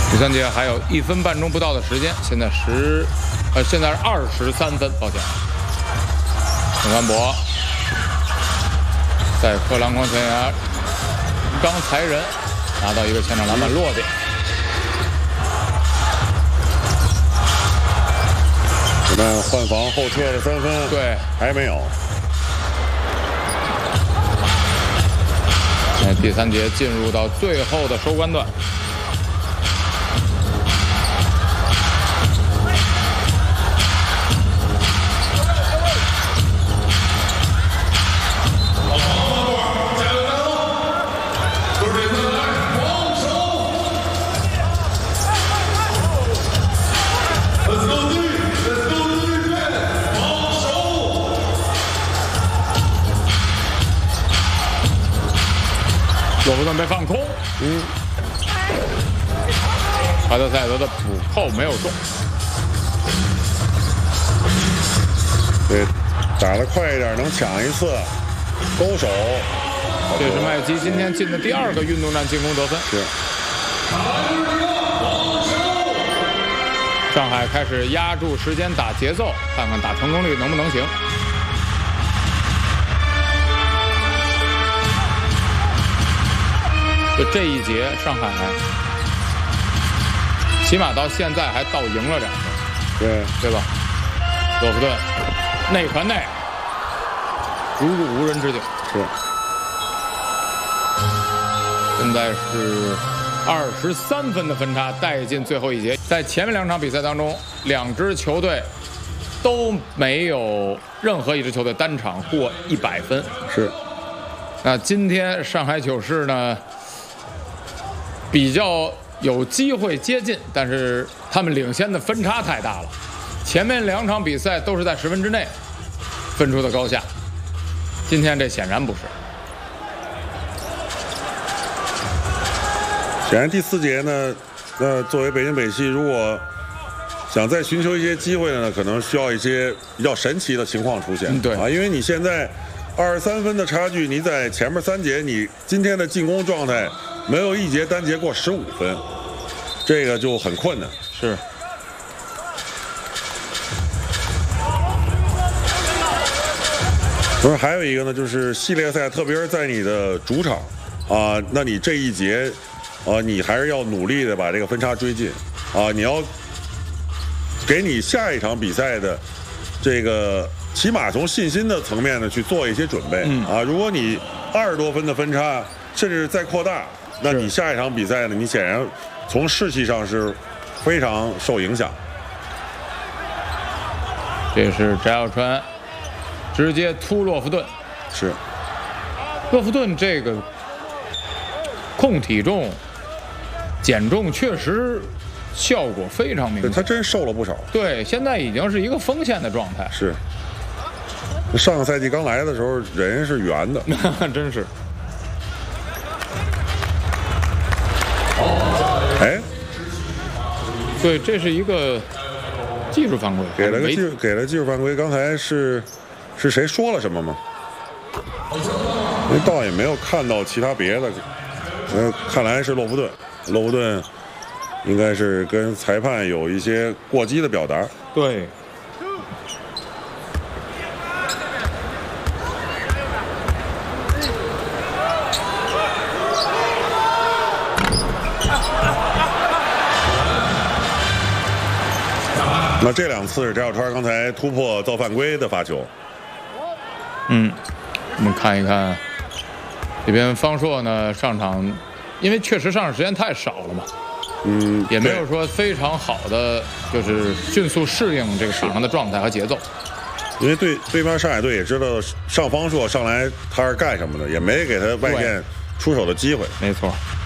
第三节还有1分半钟不到的时间，现在是23分，抱歉。陈凡博在克篮筐前沿刚才人拿到一个前场篮板落点。 我们换防后撤的3分， 对， 还没有。 第三节进入到最后的收官段。洛夫顿被放空，巴特塞德的补扣没有中。 对，打得快一点，能抢一次，勾手。 这是麦基今天进的第2个运动战进攻得分。 是。 上海开始压住时间打节奏，看看打成功率能不能行。就这一节，上海起码到现在还倒赢了2分，对吧？洛夫顿内传内，如入无人之境。 是。 现在是23分的分差，带进最后一节。在前面2场比赛当中，2支球队都没有任何一支球队单场过100分。 是。 那今天上海九市呢？比较有机会接近，但是他们领先的分差太大了。前面2场比赛都是在10分之内分出的高下，今天这显然不是。 显然第4节呢，作为北京北汽，如果想再寻求一些机会呢，可能需要一些比较神奇的情况出现。 对啊，因为你现在23分的差距，你在前面3节，你今天的进攻状态。没有一节单节过15分，这个就很困难。 是。 不是，还有一个呢，就是系列赛，特别是在你的主场啊，那你这一节啊，你还是要努力的把这个分差追进啊，你要给你下一场比赛的这个起码从信心的层面呢去做一些准备啊。如果你20多分的分差，甚至再扩大。那你下一场比赛呢？你显然从士气上是非常受影响。 这是翟耀川直接突洛夫顿， 是。 洛夫顿这个控体重、减重确实效果非常明显， 他真瘦了不少。 对，现在已经是一个锋线的状态。 是。上个赛季刚来的时候，人是圆的， 真是。 哎， 对，这是一个技术犯规， 给了技术犯规。刚才是谁说了什么吗？倒也没有看到其他别的。看来是洛夫顿，洛夫顿应该是跟裁判有一些过激的表达。 对。 那这2次是翟耀川刚才突破造犯规的发球。 我们看一看这边方硕呢上场，因为确实上场时间太少了嘛，也没有说非常好的就是迅速适应这个场上的状态和节奏。 因为对面上海队也知道上方硕上来他是干什么的，也没给他外线出手的机会。 没错。